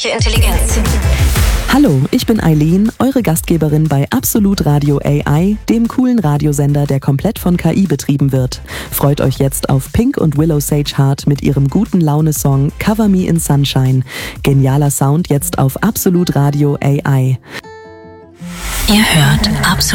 Künstliche Intelligenz. Hallo, ich bin Eileen, eure Gastgeberin bei Absolut Radio AI, dem coolen Radiosender, der komplett von KI betrieben wird. Freut euch jetzt auf Pink und Willow Sage Heart mit ihrem guten Laune-Song Cover Me in Sunshine. Genialer Sound jetzt auf Absolut Radio AI. Ihr hört Absolut